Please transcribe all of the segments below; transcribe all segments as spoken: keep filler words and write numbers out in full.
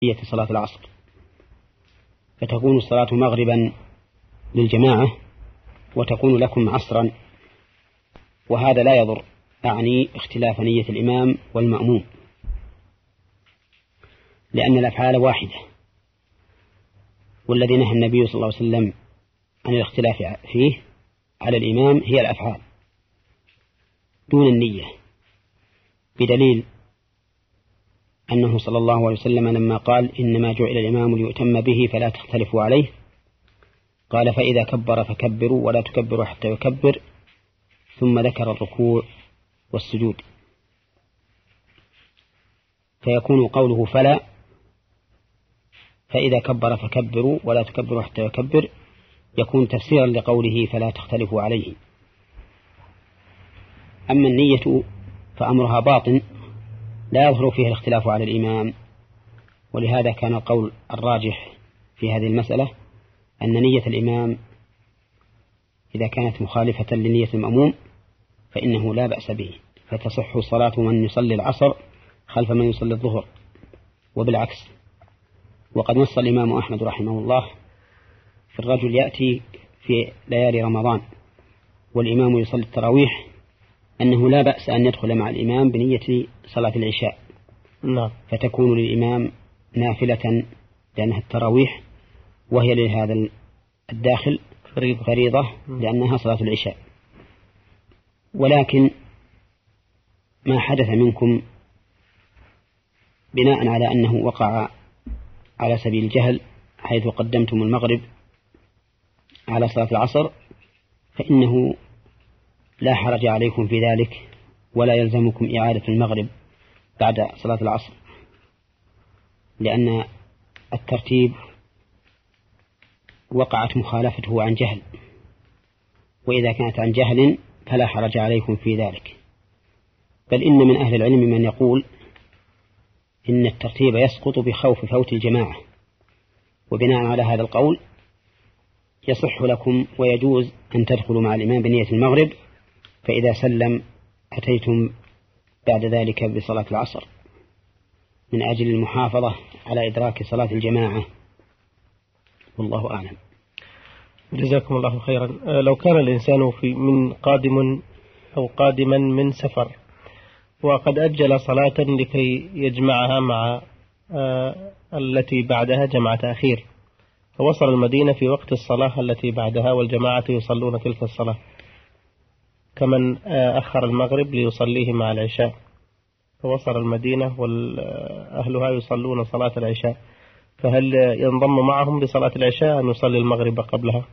نية صلاة العصر، فتكون الصلاة مغربا للجماعة وتكون لكم عصرا، وهذا لا يضر، أعني اختلاف نية الإمام والمأموم، لأن الأفعال واحدة، والذي نهى النبي صلى الله عليه وسلم عن الاختلاف فيه على الإمام هي الأفعال دون النية، بدليل أنه صلى الله عليه وسلم لما قال إنما جعل الإمام ليؤتم به فلا تختلفوا عليه، قال فإذا كبر فكبروا ولا تكبروا حتى يكبر، ثم ذكر الركوع والسجود، فيكون قوله فلا فإذا كبر فكبروا ولا تكبروا حتى يكبر يكون تفسيرا لقوله فلا تختلفوا عليه. أما النية فأمرها باطن لا يظهر فيه الاختلاف على الإمام، ولهذا كان القول الراجح في هذه المسألة أن نية الإمام إذا كانت مخالفة لنية المأموم فإنه لا بأس به، فتصح صلاة من يصلي العصر خلف من يصلي الظهر، وبالعكس. وقد نص الإمام أحمد رحمه الله في الرجل يأتي في ليالي رمضان والإمام يصلي التراويح أنه لا بأس أن يدخل مع الإمام بنية صلاة العشاء، نعم، فتكون للإمام نافلة لأنها التراويح، وهي لهذا الداخل فريضة لأنها صلاة العشاء. ولكن ما حدث منكم بناء على أنه وقع على سبيل الجهل حيث قدمتم المغرب على صلاة العصر فإنه لا حرج عليكم في ذلك، ولا يلزمكم إعادة المغرب بعد صلاة العصر، لأن الترتيب وقعت مخالفته عن جهل، وإذا كانت عن جهل فلا حرج عليكم في ذلك. بل إن من أهل العلم من يقول إن الترتيب يسقط بخوف فوت الجماعة، وبناء على هذا القول يصح لكم ويجوز أن تدخلوا مع الإمام بنية المغرب، فإذا سلم أتيتم بعد ذلك بصلاة العصر من أجل المحافظة على إدراك صلاة الجماعة، والله أعلم. جزاكم الله خيرا. لو كان الإنسان في من قادم أو قادما من سفر وقد أجل صلاة لكي يجمعها مع التي بعدها جمع تأخير، فوصل المدينة في وقت الصلاة التي بعدها والجماعة يصلون تلك الصلاة، كمن أخر المغرب ليصليه مع العشاء، فوصل المدينة وأهلها يصلون صلاة العشاء، فهل ينضم معهم بصلاة العشاء أن يصلي المغرب قبلها؟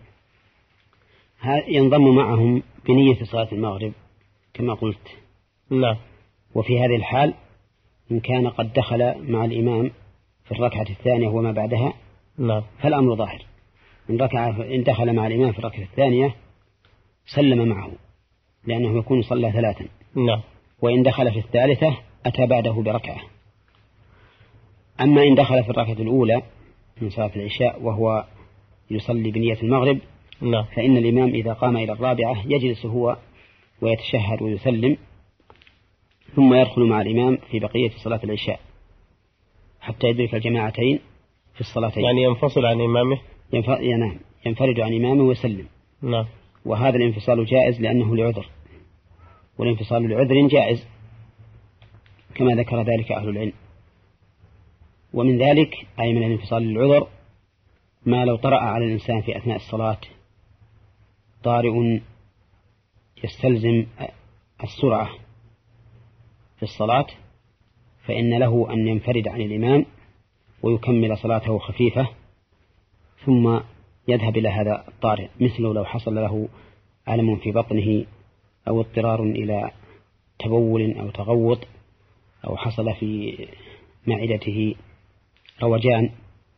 ينضم معهم بنية صلاة المغرب كما قلت. نعم. وفي هذه الحال إن كان قد دخل مع الإمام في الركعة الثانية وما بعدها نعم فالأمر ظاهر. إن, ركع إن دخل مع الإمام في الركعة الثانية سلم معه لأنه يكون صلى ثلاثا. نعم. وإن دخل في الثالثة أتى بعده بركعة. أما إن دخل في الركعة الأولى من صلاة العشاء وهو يصلي بنية المغرب نعم. فإن الإمام إذا قام إلى الرابعة يجلس هو ويتشهد ويسلم، ثم يدخل مع الإمام في بقية صلاة العشاء حتى يدرك الجماعتين في الصلاتين. يعني ينفصل عن إمامه؟ ينام ينفرد عن إمامه ويسلم. نعم. وهذا الانفصال جائز لأنه لعذر، والانفصال لعذر جائز كما ذكر ذلك أهل العلم. ومن ذلك أي من الانفصال للعذر ما لو طرأ على الإنسان في أثناء الصلاة طارئ يستلزم السرعة في الصلاة، فإن له أن ينفرد عن الإمام ويكمل صلاته خفيفة ثم يذهب إلى هذا الطارئ، مثل لو حصل له ألم في بطنه أو اضطرار إلى تبول أو تغوط أو حصل في معدته روجان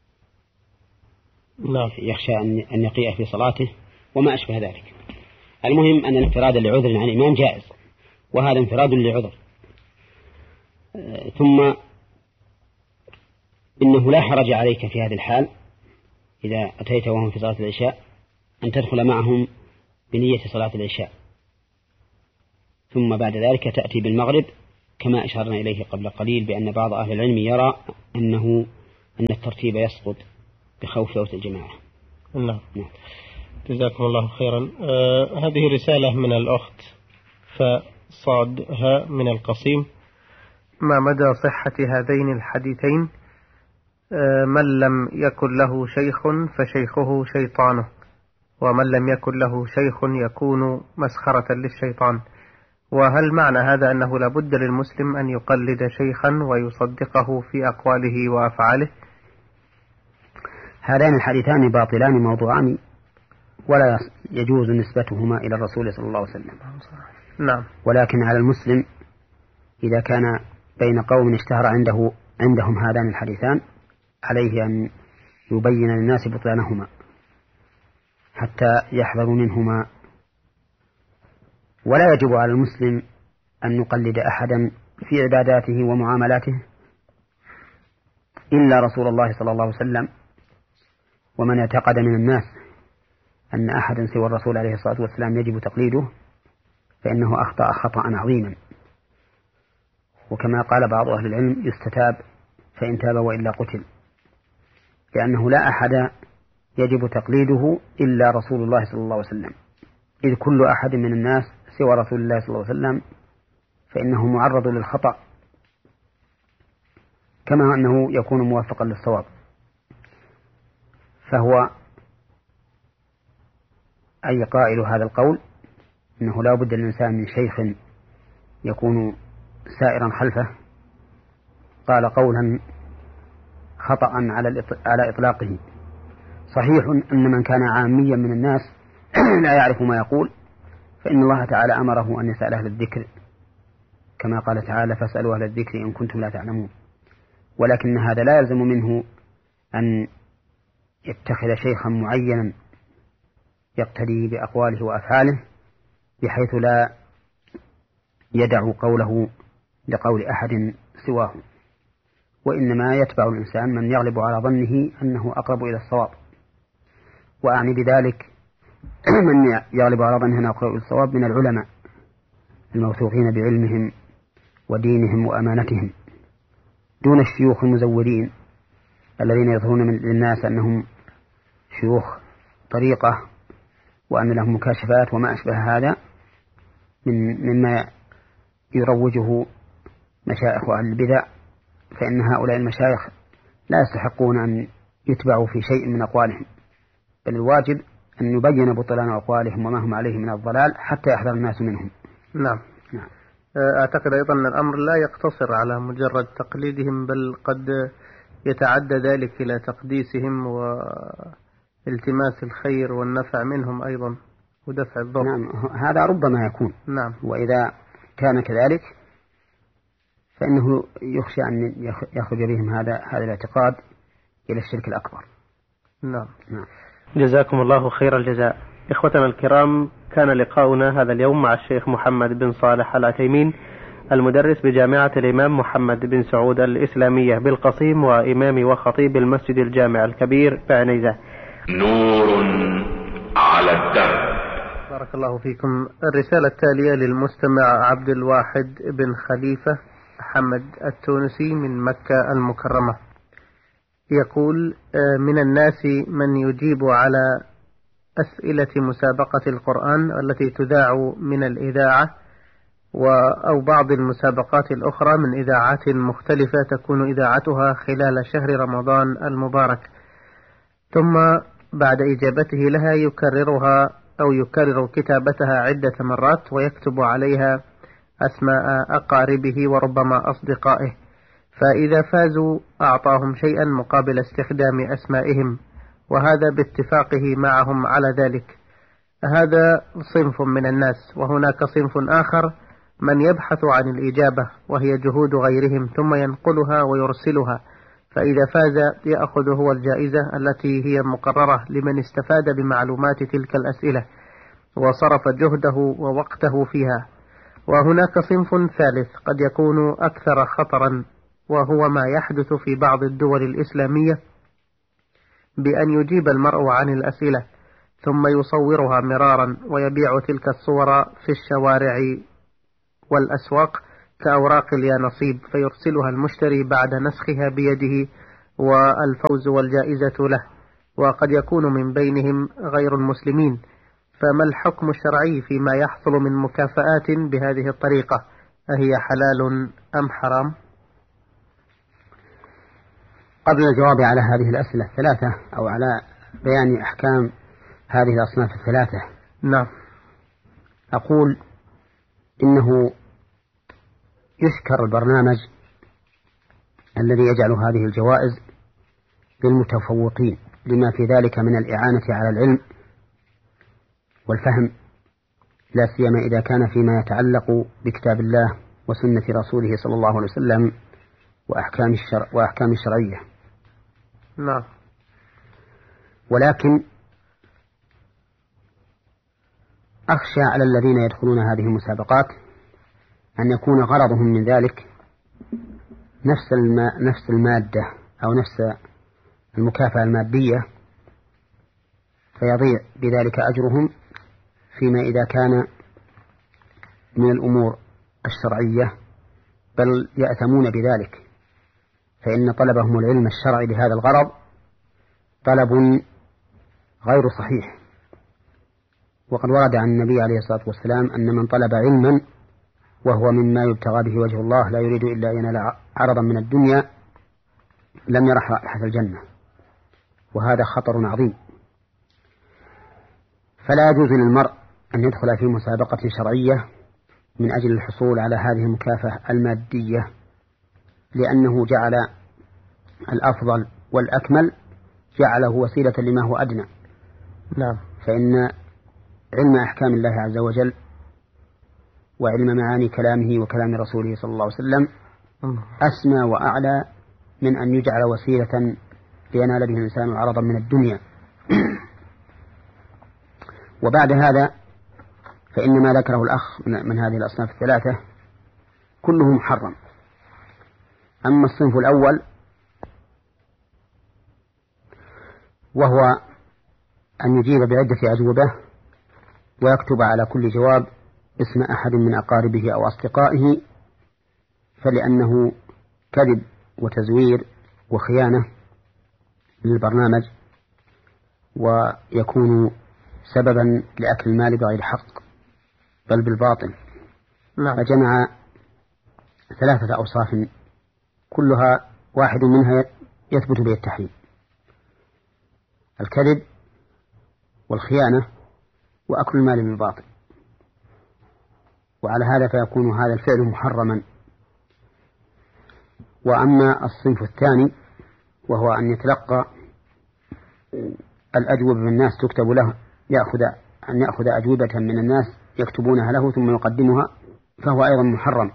يخشى أن يقيء في صلاته وما أشبه ذلك. المهم أن الانفراد لعذر عن الإمام جائز، وهذا انفراد لعذر. ثم إنه لا حرج عليك في هذه الحال إذا أتيت وهم في صلاة العشاء أن تدخل معهم بنية صلاة العشاء، ثم بعد ذلك تأتي بالمغرب كما أشرنا إليه قبل قليل بأن بعض أهل العلم يرى أنه أن الترتيب يسقط بخوف فوت الجماعة. نعم. نعم. جزاكم الله خيرا. آه هذه رسالة من الأخت فصادها من القصيم: ما مدى صحة هذين الحديثين؟ آه من لم يكن له شيخ فشيخه شيطانه، ومن لم يكن له شيخ يكون مسخرة للشيطان. وهل معنى هذا أنه لا بد للمسلم أن يقلد شيخا ويصدقه في أقواله وأفعاله؟ هذان الحديثان باطلان موضوعان ولا يجوز نسبتهما إلى الرسول صلى الله عليه وسلم. نعم. ولكن على المسلم إذا كان بين قوم اشتهر عنده عندهم هذان الحديثان عليه أن يبين للناس بطلانهما حتى يحذروا منهما. ولا يجب على المسلم أن يقلد أحدا في عباداته ومعاملاته إلا رسول الله صلى الله عليه وسلم. ومن اعتقد من الناس أن أحدا سوى الرسول عليه الصلاة والسلام يجب تقليده فإنه أخطأ خطأ عظيما. وكما قال بعض أهل العلم: يستتاب فإن تاب وإلا قتل، لأنه لا أحد يجب تقليده إلا رسول الله صلى الله عليه وسلم، إذ كل أحد من الناس سوى رسول الله صلى الله عليه وسلم فإنه معرض للخطأ كما أنه يكون موافقا للصواب. فهو أي قائل هذا القول إنه لا بد للإنسان من شيخ يكون سائرا خلفه قال قولا خطأ على إطلاقه. صحيح أن من كان عاميا من الناس لا يعرف ما يقول فإن الله تعالى أمره أن يسأل أهل الذكر كما قال تعالى: فاسألوا أهل الذكر إن كنتم لا تعلمون. ولكن هذا لا يلزم منه أن يتخذ شيخا معينا يقتدي بأقواله وأفعاله بحيث لا يدع قوله لقول أحد سواه، وإنما يتبع الإنسان من يغلب على ظنه أنه أقرب إلى الصواب. وأعني بذلك من يغلب على ظنه أنه أقرب إلى الصواب من العلماء الموثوقين بعلمهم ودينهم وأمانتهم، دون الشيوخ المزورين الذين يظهرون للناس أنهم شيوخ طريقة وأن لهم مكاشفات وما أشبه هذا من مما يروجه مشايخ أهل البدع. فإن هؤلاء المشايخ لا يستحقون أن يتبعوا في شيء من أقوالهم، بل الواجب أن يبين بطلان أقوالهم وما هم عليه من الضلال حتى يحذر الناس منهم. نعم. نعم. أعتقد أيضا أن الأمر لا يقتصر على مجرد تقليدهم، بل قد يتعدى ذلك إلى تقديسهم والتماس الخير والنفع منهم أيضا ودفع الضر. نعم، هذا ربما يكون. نعم. وإذا كان كذلك فإنه يخشى أن يخرج بهم هذا هذا الاعتقاد إلى الشرك الأكبر. نعم. نعم. جزاكم الله خير الجزاء. إخوتنا الكرام، كان لقاؤنا هذا اليوم مع الشيخ محمد بن صالح العثيمين، المدرس بجامعة الإمام محمد بن سعود الإسلامية بالقصيم وإمام وخطيب المسجد الجامع الكبير بعنيزة. نور على الدرب. بارك الله فيكم. الرسالة التالية للمستمع عبد الواحد بن خليفة حمد التونسي من مكة المكرمة، يقول: من الناس من يجيب على أسئلة مسابقة القرآن التي تذاع من الإذاعة أو بعض المسابقات الأخرى من إذاعات مختلفة تكون إذاعتها خلال شهر رمضان المبارك، ثم بعد إجابته لها يكررها أو يكرر كتابتها عدة مرات ويكتب عليها أسماء أقاربه وربما أصدقائه، فإذا فازوا أعطاهم شيئا مقابل استخدام أسمائهم، وهذا باتفاقه معهم على ذلك. هذا صنف من الناس، وهناك صنف آخر من يبحث عن الإجابة وهي جهود غيرهم ثم ينقلها ويرسلها، فإذا فاز يأخذ هو الجائزة التي هي مقررة لمن استفاد بمعلومات تلك الأسئلة وصرف جهده ووقته فيها. وهناك صنف ثالث قد يكون أكثر خطرا، وهو ما يحدث في بعض الدول الإسلامية بأن يجيب المرء عن الأسئلة ثم يصورها مرارا ويبيع تلك الصور في الشوارع والأسواق كأوراق اليانصيب، فيرسلها المشتري بعد نسخها بيده والفوز والجائزة له، وقد يكون من بينهم غير المسلمين، فما الحكم الشرعي فيما يحصل من مكافآت بهذه الطريقة؟ أهي حلال أم حرام؟ قبل الجواب على هذه الأسئلة الثلاثة أو على بيان أحكام هذه الأصناف الثلاثة، نعم، أقول إنه يشكر البرنامج الذي يجعل هذه الجوائز للمتفوقين لما في ذلك من الإعانة على العلم والفهم، لا سيما إذا كان فيما يتعلق بكتاب الله وسنة رسوله صلى الله عليه وسلم وأحكام الشرع وأحكام الشرعية. نعم. ولكن أخشى على الذين يدخلون هذه المسابقات أن يكون غرضهم من ذلك نفس الما نفس المادة أو نفس المكافأة المادية، فيضيع بذلك أجرهم، فيما إذا كان من الأمور الشرعية بل يأثمون بذلك، فإن طلبهم العلم الشرعي لهذا الغرض طلب غير صحيح. وقد ورد عن النبي عليه الصلاة والسلام أن من طلب علما وهو مما يبتغى به وجه الله لا يريد إلا أن ينال عرضا من الدنيا لم يرح رائحة الجنة، وهذا خطر عظيم. فلا يجوز للمرء أن يدخل في مسابقة شرعية من أجل الحصول على هذه المكافأة المادية، لأنه جعل الأفضل والأكمل جعله وسيلة لما هو أدنى. نعم. فإن علم أحكام الله عز وجل وعلم معاني كلامه وكلام رسوله صلى الله عليه وسلم أسمى وأعلى من أن يجعل وسيلة لينال به الإنسان عرضا من الدنيا. وبعد هذا فإن ما ذكره الأخ من هذه الأصناف الثلاثة كله محرم. أما الصنف الأول وهو أن يجيب بعدة أجوبة ويكتب على كل جواب اسم أحد من أقاربه أو أصدقائه، فلأنه كذب وتزوير وخيانة للبرنامج، ويكون سببا لأكل المال بغير حق بل بالباطل. نعم. فجمع ثلاثة أوصاف كلها واحد منها يثبت به التحريم: الكذب والخيانة وأكل المال بالباطل. وعلى هذا فيكون هذا الفعل محرما. وأما الصنف الثاني وهو أن يتلقى الأجوبة من الناس تكتب له، يأخذ أن يأخذ أجوبة من الناس يكتبونها له ثم يقدمها، فهو أيضا محرم،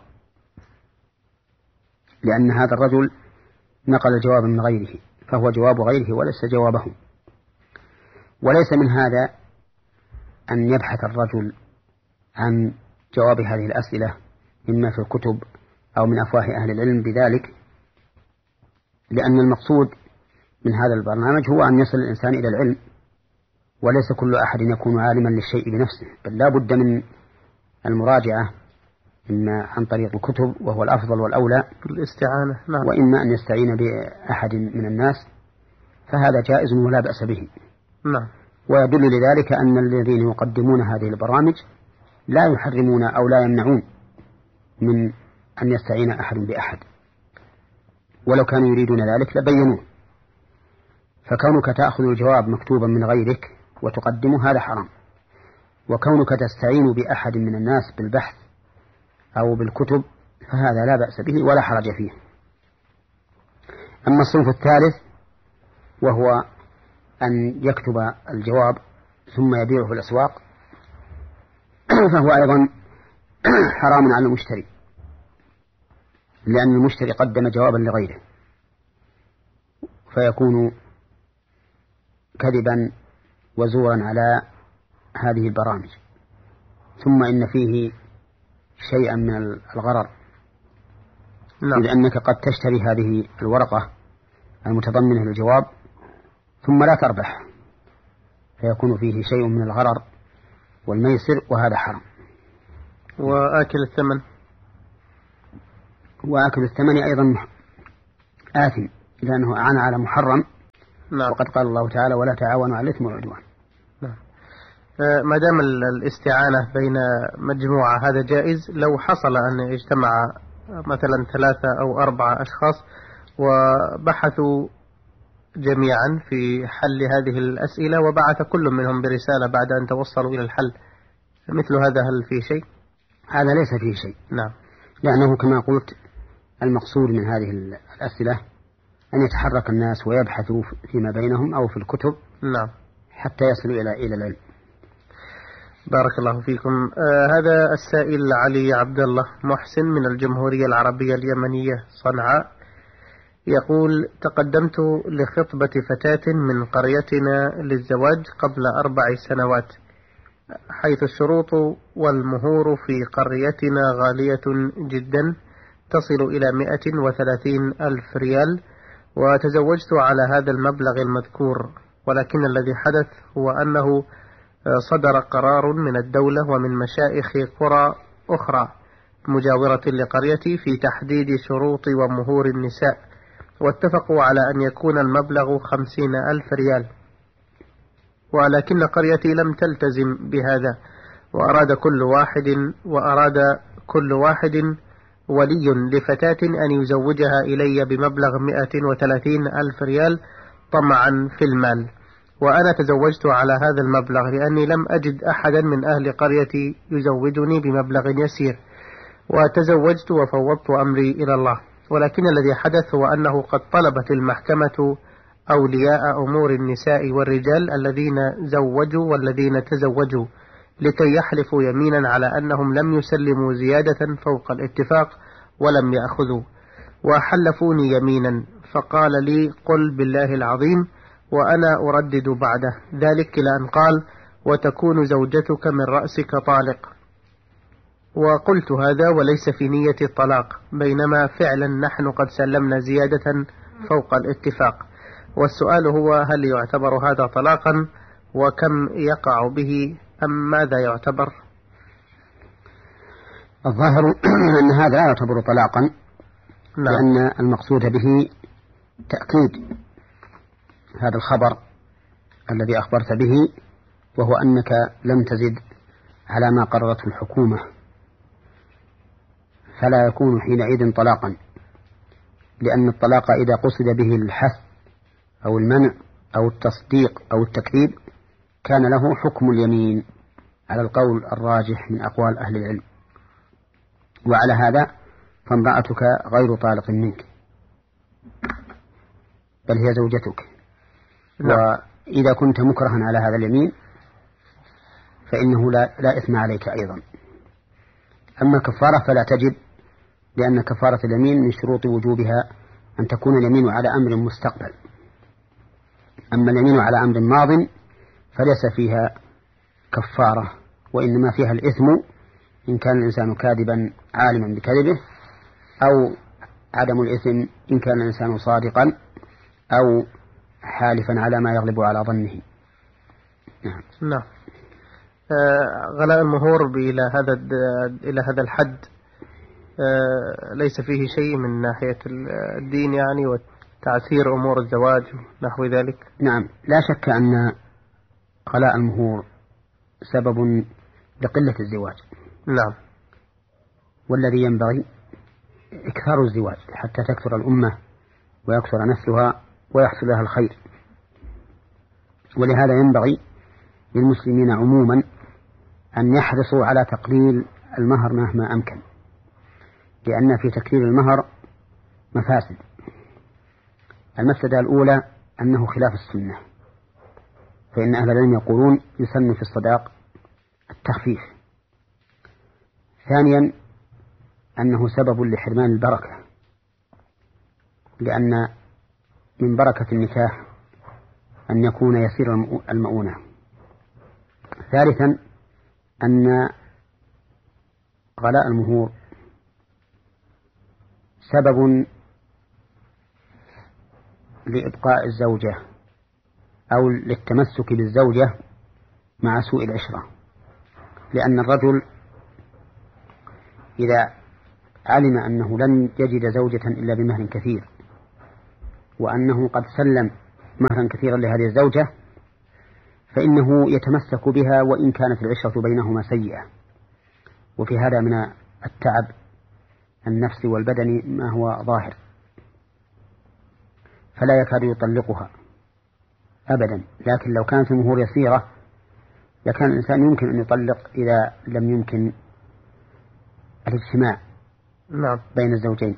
لأن هذا الرجل نقل الجواب من غيره، فهو جواب غيره وليس جوابه. وليس من هذا أن يبحث الرجل عن جواب هذه الأسئلة إما في الكتب أو من أفواه أهل العلم بذلك، لأن المقصود من هذا البرنامج هو أن يصل الإنسان إلى العلم، وليس كل أحد يكون عالما للشيء بنفسه، بل لا بد من المراجعة إما عن طريق الكتب وهو الأفضل والأولى الاستعانة، نعم. وإما أن يستعين بأحد من الناس، فهذا جائز ولا بأس به. نعم. ويدل لذلك أن الذين يقدمون هذه البرامج لا يحرمون أو لا يمنعون من أن يستعين أحد بأحد، ولو كانوا يريدون ذلك لبينوه. فكونك تأخذ الجواب مكتوبا من غيرك وتقدمه هذا حرام، وكونك تستعين بأحد من الناس بالبحث أو بالكتب فهذا لا بأس به ولا حرج فيه. أما الصنف الثالث وهو أن يكتب الجواب ثم يبيعه في الأسواق فهو أيضا حرام على المشتري، لأن المشتري قدم جوابا لغيره، فيكون كذبا وزورا على هذه البرامج. ثم إن فيه شيئا من الغرر، لأنك قد تشتري هذه الورقة المتضمنة للجواب ثم لا تربح، فيكون فيه شيء من الغرر والميسر، وهذا حرام. وآكل الثمن وآكل الثمن أيضا آثم، لأنه أعان على محرم. نعم. وقد قال الله تعالى ولا تعاونوا على الإثم والعدوان. نعم. ما دام الاستعانة بين مجموعة هذا جائز. لو حصل أن اجتمع مثلا ثلاثة أو أربعة أشخاص وبحثوا جميعا في حل هذه الأسئلة وبعث كل منهم برسالة بعد أن توصلوا إلى الحل، مثل هذا هل فيه شيء؟ هذا ليس فيه شيء. نعم. لأنه كما قلت المقصود من هذه الأسئلة أن يتحرك الناس ويبحثوا فيما بينهم أو في الكتب. نعم. حتى يصلوا إلى إلى العلم. بارك الله فيكم. آه هذا السائل علي عبد الله محسن من الجمهورية العربية اليمنية صنعاء يقول: تقدمت لخطبة فتاة من قريتنا للزواج قبل أربع سنوات، حيث الشروط والمهور في قريتنا غالية جدا تصل إلى مئة وثلاثين ألف ريال، وتزوجت على هذا المبلغ المذكور، ولكن الذي حدث هو أنه صدر قرار من الدولة ومن مشائخ قرى أخرى مجاورة لقريتي في تحديد شروط ومهور النساء، واتفقوا على أن يكون المبلغ خمسين ألف ريال، ولكن قريتي لم تلتزم بهذا، وأراد كل واحد وأراد كل واحد ولي لفتاة أن يزوجها إلي بمبلغ مئة وثلاثين ألف ريال طمعا في المال، وأنا تزوجت على هذا المبلغ لأني لم أجد أحدا من أهل قريتي يزوجني بمبلغ يسير، وتزوجت وفوضت أمري إلى الله. ولكن الذي حدث هو أنه قد طلبت المحكمة أولياء أمور النساء والرجال الذين زوجوا والذين تزوجوا لكي يحلفوا يمينا على أنهم لم يسلموا زيادة فوق الاتفاق ولم يأخذوا، وحلفوني يمينا، فقال لي: قل بالله العظيم، وأنا أردد بعده ذلك إلى أن قال: وتكون زوجتك من رأسك طالق. وقلت هذا وليس في نية الطلاق، بينما فعلا نحن قد سلمنا زيادة فوق الاتفاق. والسؤال هو: هل يعتبر هذا طلاقا، وكم يقع به، أم ماذا يعتبر؟ الظاهر أن هذا لا يعتبر طلاقا. نعم. لأن المقصود به تأكيد هذا الخبر الذي أخبرت به، وهو أنك لم تزد على ما قررته الحكومة، فلا يكون حينئذ طلاقا، لأن الطلاق إذا قصد به الحث أو المنع أو التصديق أو التكذيب كان له حكم اليمين على القول الراجح من أقوال أهل العلم. وعلى هذا فامرأتك غير طالق منك، بل هي زوجتك. لا. وإذا كنت مكرها على هذا اليمين فإنه لا, لا إثم عليك أيضا. أما كفارة فلا تجب، لأن كفارة اليمين من شروط وجوبها أن تكون اليمين على أمر مستقبل. أما اليمين على أمر ماض فليس فيها كفارة، وإنما فيها الإثم إن كان الإنسان كاذبا عالما بكذبه، أو عدم الإثم إن كان الإنسان صادقا أو حالفا على ما يغلب على ظنه. نعم. نعم. آه غلاء المهور إلى هذا إلى هذا الحد آه ليس فيه شيء من ناحية الدين يعني وتعسير أمور الزواج نحو ذلك. نعم، لا شك أن غلاء المهور سبب لقلة الزواج. نعم. والذي ينبغي إكثار الزواج حتى تكثر الأمة ويكثر نسلها ويحصل لها الخير. ولهذا ينبغي للمسلمين عموما أن يحرصوا على تقليل المهر مهما أمكن، لأن في تكثير المهر مفاسد. المفسدة الأولى أنه خلاف السنة، فإن أهل العلم يقولون يسن في الصداق التخفيف. ثانيا أنه سبب لحرمان البركة، لأن من بركة النكاح أن يكون يسير المؤونة. ثالثا أن غلاء المهور سبب لإبقاء الزوجة أو للتمسك بالزوجة مع سوء العشرة، لأن الرجل إذا علم أنه لن يجد زوجة إلا بمهر كثير وأنه قد سلم مهرا كثيرا لهذه الزوجة فإنه يتمسك بها وإن كانت العشرة بينهما سيئة. وفي هذا من التعب النفسي والبدني ما هو ظاهر، فلا يكاد يطلقها أبدا. لكن لو كانت المهور يسيرة لكان الإنسان يمكن أن يطلق إذا لم يمكن الاجتماع نعم. بين الزوجين.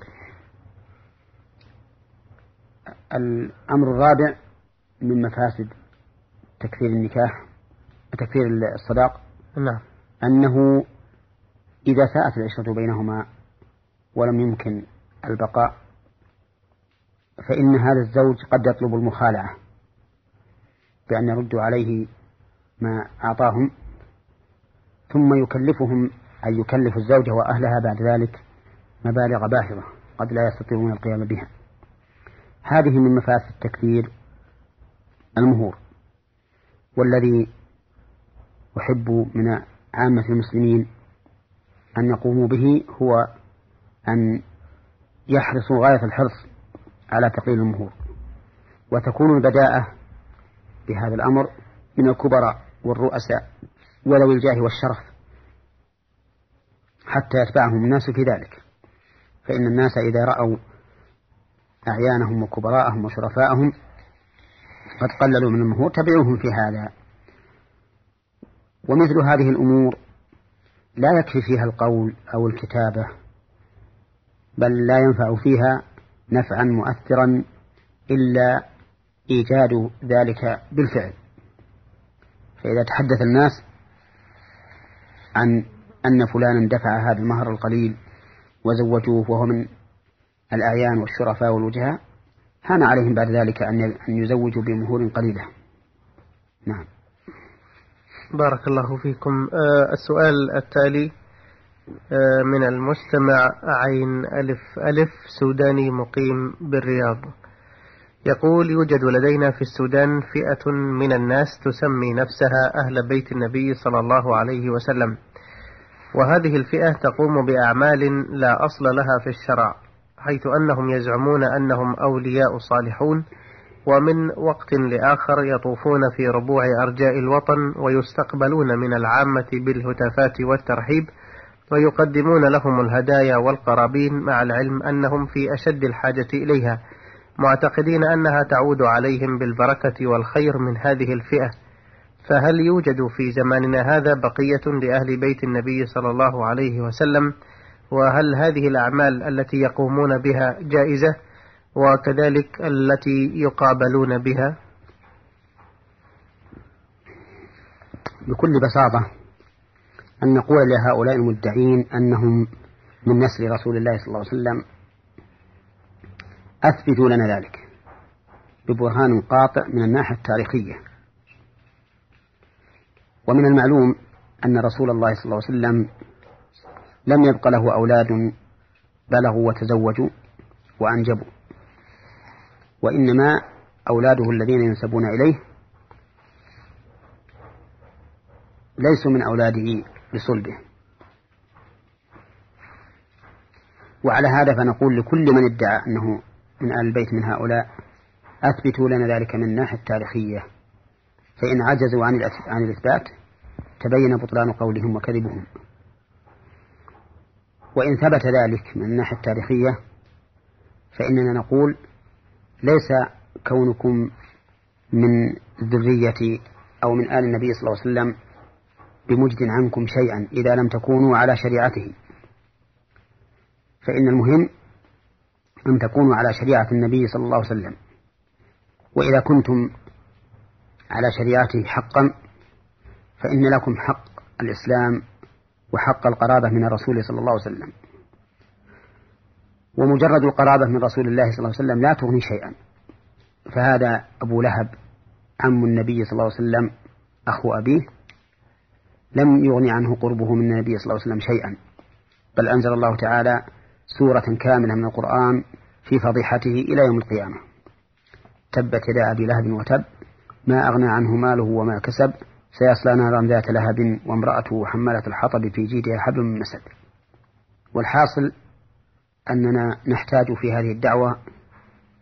الأمر الرابع من مفاسد تكثير النكاح تكثير الصداق نعم. أنه إذا ساءت العشرة بينهما ولم يمكن البقاء فإن هذا الزوج قد يطلب المخالعة بأن يردوا عليه ما أعطاهم، ثم يكلفهم أن يكلف الزوجة وأهلها بعد ذلك مبالغ باهظة قد لا يستطيعون القيام بها. هذه من مفاسد تكثير المهور. والذي أحب من عامة المسلمين أن يقوموا به هو أن يحرصوا غاية الحرص على تقليل المهور، وتكون البداءة بهذا الأمر من الكبراء والرؤساء وذوي الجاه والشرف حتى يتبعهم الناس في ذلك. فإن الناس إذا رأوا أعيانهم وكبراءهم وشرفاءهم قد قللوا من المهور تبعوهم في هذا. ومثل هذه الأمور لا يكفي فيها القول أو الكتابة، بل لا ينفع فيها نفعا مؤثرا إلا إيجاد ذلك بالفعل. فإذا تحدث الناس عن أن فلانا دفع هذا المهر القليل وزوجوه وهو من الأعيان والشرفاء والوجهاء هان عليهم بعد ذلك أن يزوجوا بمهور قليلة. نعم. بارك الله فيكم. آه السؤال التالي آه من المستمع عين ألف ألف سوداني مقيم بالرياض، يقول: يوجد لدينا في السودان فئة من الناس تسمي نفسها أهل بيت النبي صلى الله عليه وسلم، وهذه الفئة تقوم بأعمال لا أصل لها في الشرع، حيث أنهم يزعمون أنهم أولياء صالحون، ومن وقت لآخر يطوفون في ربوع أرجاء الوطن ويستقبلون من العامة بالهتافات والترحيب، ويقدمون لهم الهدايا والقرابين مع العلم أنهم في أشد الحاجة إليها، معتقدين أنها تعود عليهم بالبركة والخير من هذه الفئة. فهل يوجد في زماننا هذا بقية لأهل بيت النبي صلى الله عليه وسلم؟ وهل هذه الأعمال التي يقومون بها جائزة، وكذلك التي يقابلون بها؟ بكل بساطة أن نقول لهؤلاء المدعين أنهم من نسل رسول الله صلى الله عليه وسلم أثبتوا لنا ذلك ببرهان قاطع من الناحية التاريخية. ومن المعلوم أن رسول الله صلى الله عليه وسلم لم يبق له أولاد بلغوا وتزوجوا وأنجبوا، وإنما أولاده الذين ينسبون إليه ليسوا من أولاده بصلبه. وعلى هذا فنقول لكل من ادعى أنه من آل البيت من هؤلاء أثبتوا لنا ذلك من الناحية التاريخية، فإن عجزوا عن الإثبات تبين بطلان قولهم وكذبهم. وإن ثبت ذلك من الناحية التاريخية فإننا نقول ليس كونكم من ذرية أو من آل النبي صلى الله عليه وسلم بمجد عنكم شيئا إذا لم تكونوا على شريعته، فإن المهم أن تكونوا على شريعة النبي صلى الله عليه وسلم. وإذا كنتم على شريعته حقا فإن لكم حق الإسلام وحق القرابة من الرسول صلى الله عليه وسلم. ومجرد القرابة من رسول الله صلى الله عليه وسلم لا تغني شيئا، فهذا أبو لهب عم النبي صلى الله عليه وسلم أخو أبيه لم يغني عنه قربه من النبي صلى الله عليه وسلم شيئا، بل أنزل الله تعالى سورة كاملة من القرآن في فضيحته إلى يوم القيامة: تبت يدا أبي لهب وتب ما أغنى عنه ماله وما كسب سيصلى نارا ذات لهب وامرأته حمالة الحطب في جيدها حبل من مسد. والحاصل أننا نحتاج في هذه الدعوة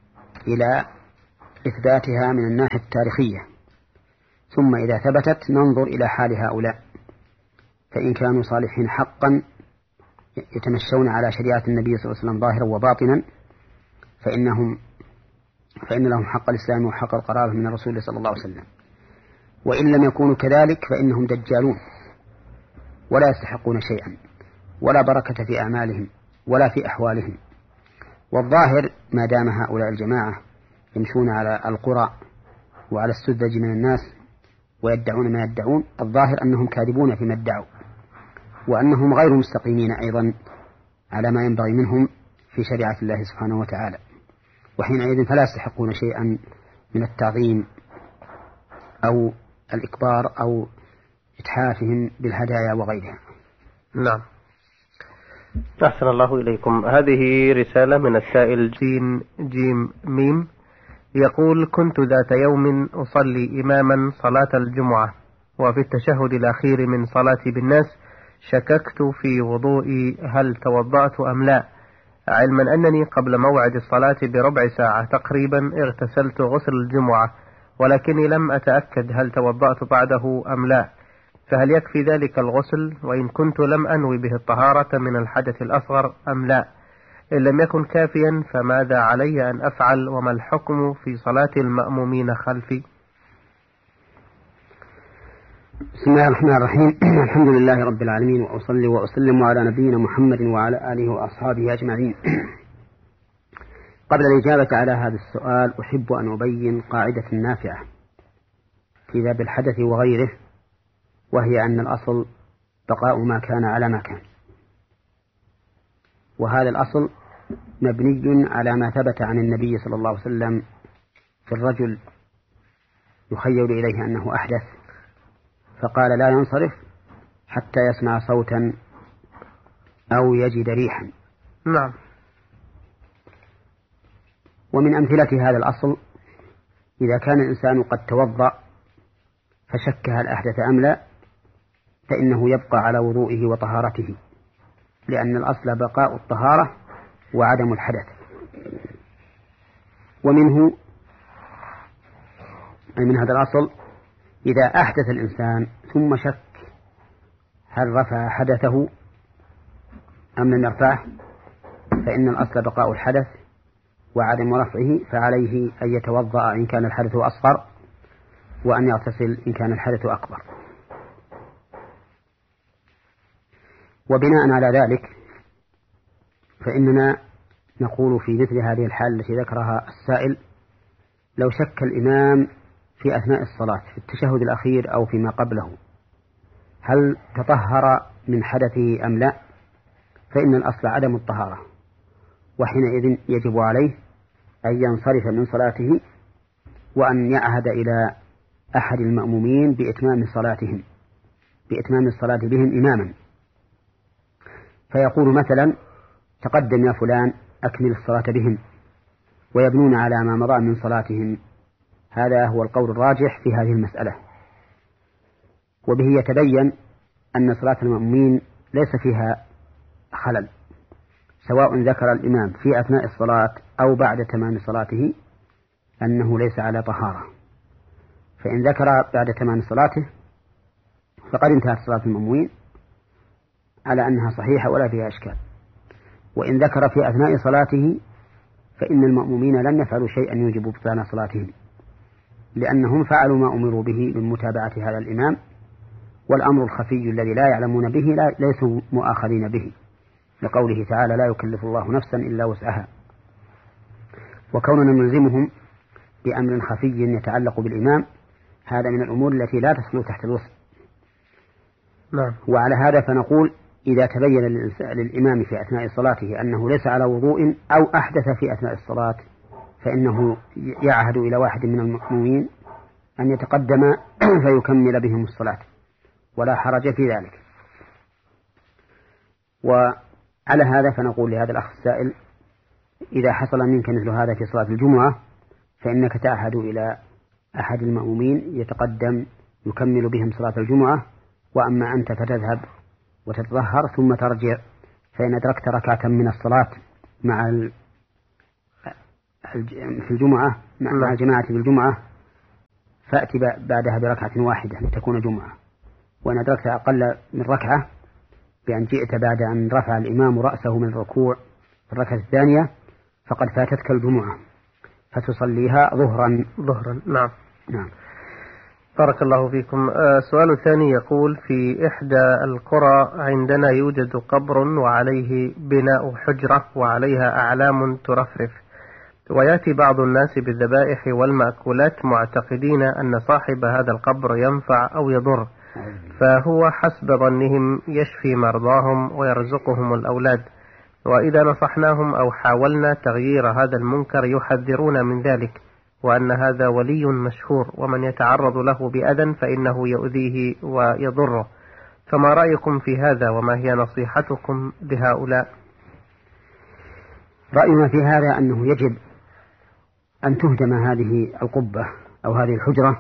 إلى إثباتها من الناحية التاريخية، ثم إذا ثبتت ننظر إلى حال هؤلاء، فإن كانوا صالحين حقا يتمشون على شريعة النبي صلى الله عليه وسلم ظاهرا وباطنا فإنهم فإن لهم حق الإسلام وحق القرابة من الرسول صلى الله عليه وسلم، وإن لم يكونوا كذلك فإنهم دجالون ولا يستحقون شيئا ولا بركة في أعمالهم ولا في أحوالهم. والظاهر ما دام هؤلاء الجماعة يمشون على القرى وعلى السذج من الناس ويدعون ما يدعون، الظاهر أنهم كاذبون فيما ادعوا، وأنهم غير مستقيمين أيضا على ما ينبغي منهم في شريعة الله سبحانه وتعالى، وحينئذ فلا يستحقون شيئا من التعظيم أو الإكبار أو إتحافهم بالهدايا وغيرها. نعم. أحسن الله إليكم. هذه رسالة من السائل جيم جيم ميم، يقول: كنت ذات يوم أصلي إماما صلاة الجمعة، وفي التشهد الأخير من صلاتي بالناس شككت في وضوئي هل توضأت أم لا، علما أنني قبل موعد الصلاة بربع ساعة تقريبا اغتسلت غسل الجمعة، ولكني لم أتأكد هل توضأت بعده أم لا، فهل يكفي ذلك الغسل؟ وإن كنت لم أنوي به الطهارة من الحدث الأصغر أم لا؟ إن لم يكن كافيا فماذا علي أن أفعل؟ وما الحكم في صلاة المأمومين خلفي؟ بسم الله الرحمن الرحيم. الحمد لله رب العالمين، وأصلي وأسلم على نبينا محمد وعلى آله وأصحابه أجمعين. قبل الإجابة على هذا السؤال أحب أن أبين قاعدة نافعة في باب الحدث وغيره، وهي أن الأصل بقاء ما كان على ما كان، وهذا الأصل مبني على ما ثبت عن النبي صلى الله عليه وسلم في الرجل يخيل إليه أنه أحدث فقال لا ينصرف حتى يسمع صوتا أو يجد ريحا. نعم. ومن أمثلة هذا الأصل إذا كان الإنسان قد توضأ فشك هل أحدث أم لا، فإنه يبقى على وضوئه وطهارته، لأن الأصل بقاء الطهارة وعدم الحدث. ومنه أي من هذا الأصل إذا أحدث الإنسان ثم شك هل رفع حدثه أم لم يرفعه، فإن الأصل بقاء الحدث وعدم رفعه، فعليه أن يتوضأ إن كان الحدث أصغر وأن يغتسل إن كان الحدث أكبر. وبناء على ذلك فإننا نقول في مثل هذه الحالة التي ذكرها السائل: لو شك الإمام في أثناء الصلاة في التشهد الأخير أو فيما قبله هل تطهر من حدثه أم لا، فإن الأصل عدم الطهارة، وحينئذ يجب عليه أن ينصرف من صلاته وأن يعهد إلى أحد المأمومين بإتمام صلاتهم بإتمام الصلاة بهم إماما، فيقول مثلا: تقدم يا فلان أكمل الصلاة بهم، ويبنون على ما مضى من صلاتهم. هذا هو القول الراجح في هذه المسألة، وبه يتبين أن صلاة المأمومين ليس فيها خلل، سواء ذكر الإمام في أثناء الصلاة أو بعد تمام صلاته أنه ليس على طهارة، فإن ذكر بعد تمام صلاته فقد انتهت صلاة المأمومين على أنها صحيحة ولا فيها إشكال، وإن ذكر في أثناء صلاته فإن المأمومين لم يفعلوا شيئا يوجب بطلان صلاتهم، لأنهم فعلوا ما أمروا به من متابعة هذا الإمام، والأمر الخفي الذي لا يعلمون به لا ليسوا مؤاخذين به، لقوله تعالى: لا يكلف الله نفسا إلا وسعها. وكوننا نلزمهم بأمر خفي يتعلق بالإمام هذا من الأمور التي لا تدخل تحت الوصف. نعم. وعلى هذا فنقول: إذا تبين للإمام في أثناء صلاته أنه ليس على وضوء أو أحدث في أثناء الصلاة فإنه يعهد إلى واحد من المأمومين أن يتقدم فيكمل بهم الصلاة، ولا حرج في ذلك. وعلى هذا فنقول لهذا الأخ السائل: إذا حصل منك مثل هذا في صلاة الجمعة فإنك تعهد إلى أحد المأمومين يتقدم يكمل بهم صلاة الجمعة، وأما أنت فتذهب وتتطهر ثم ترجع، فإن أدركت ركعة من الصلاة مع في الجمعة مع الجماعة في الجمعة فأت بعدها بركعة واحدة لتكون جمعة، وإن أدركت أقل من ركعة بأن جئت بعد أن رفع الإمام رأسه من الركوع في الركعة الثانية فقد فاتتك الجمعة فتصليها ظهرا. ظهرا نعم. نعم. بارك الله فيكم. السؤال الثاني يقول: في إحدى القرى عندنا يوجد قبر وعليه بناء حجرة وعليها أعلام ترفرف، ويأتي بعض الناس بالذبائح والمأكولات معتقدين أن صاحب هذا القبر ينفع أو يضر، فهو حسب ظنهم يشفي مرضاهم ويرزقهم الأولاد، وإذا نصحناهم أو حاولنا تغيير هذا المنكر يحذرون من ذلك، وأن هذا ولي مشهور ومن يتعرض له بأذى فإنه يؤذيه ويضره، فما رأيكم في هذا وما هي نصيحتكم لهؤلاء؟ رأينا في هذا أنه يجب أن تهدم هذه القبة أو هذه الحجرة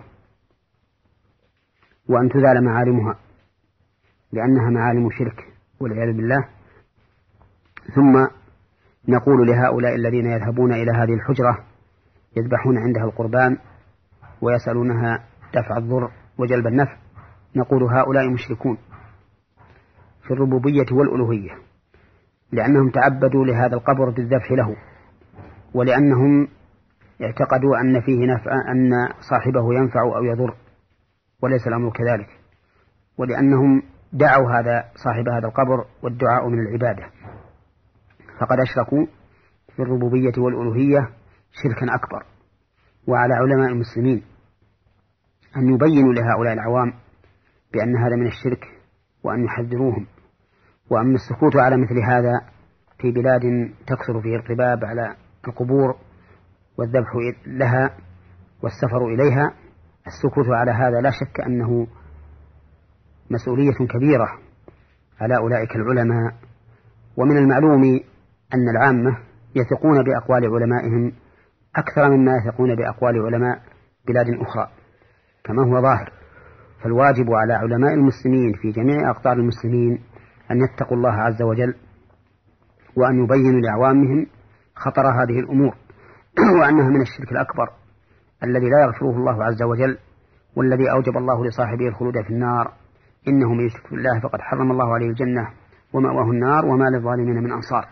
وأن تزال معالمها لأنها معالم شرك والعياذ بالله، ثم نقول لهؤلاء الذين يذهبون إلى هذه الحجرة يذبحون عندها القربان ويسألونها دفع الضر وجلب النفع، نقول هؤلاء مشركون في الربوبية والألوهية، لأنهم تعبدوا لهذا القبر بالذبح له، ولأنهم اعتقدوا أن فيه نفع، أن صاحبه ينفع أو يضر، وليس الأمر كذلك، ولأنهم دعوا هذا صاحب هذا القبر والدعاء من العبادة، فقد أشركوا في الربوبية والألوهية شركا أكبر. وعلى علماء المسلمين أن يبينوا لهؤلاء العوام بأن هذا من الشرك وأن يحذروهم. وأما السكوت على مثل هذا في بلاد تكثر فيه الرباب على القبور والذبح لها والسفر إليها، السكوت على هذا لا شك أنه مسؤولية كبيرة على أولئك العلماء. ومن المعلوم أن العامة يثقون بأقوال علمائهم أكثر مما يثقون بأقوال علماء بلاد أخرى كما هو ظاهر، فالواجب على علماء المسلمين في جميع أقطار المسلمين أن يتقوا الله عز وجل وأن يبينوا لعوامهم خطر هذه الأمور وأنها من الشرك الأكبر الذي لا يغفره الله عز وجل، والذي أوجب الله لصاحبه الخلود في النار، إنه من يشرك بالله فقد حرم الله عليه الجنة ومأواه النار وما للظالمين من أنصار.